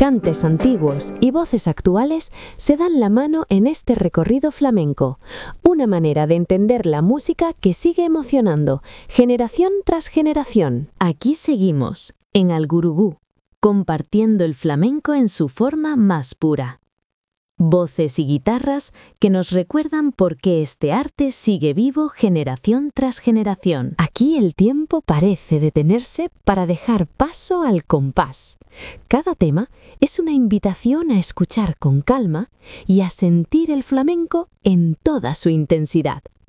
Cantes antiguos y voces actuales se dan la mano en este recorrido flamenco, una manera de entender la música que sigue emocionando, generación tras generación. Aquí seguimos, en Algurugú, compartiendo el flamenco en su forma más pura. Voces y guitarras que nos recuerdan por qué este arte sigue vivo generación tras generación. Aquí el tiempo parece detenerse para dejar paso al compás. Cada tema es una invitación a escuchar con calma y a sentir el flamenco en toda su intensidad.